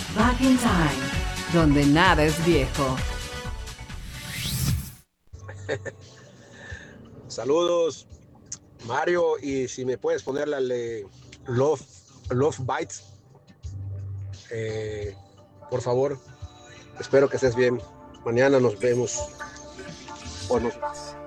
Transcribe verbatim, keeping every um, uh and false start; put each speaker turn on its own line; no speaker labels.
Back in Time, donde nada es viejo.
Saludos, Mario, y si me puedes ponerle al de Love, Love Bites, eh, por favor, espero que estés bien. Mañana nos vemos. Buenos días.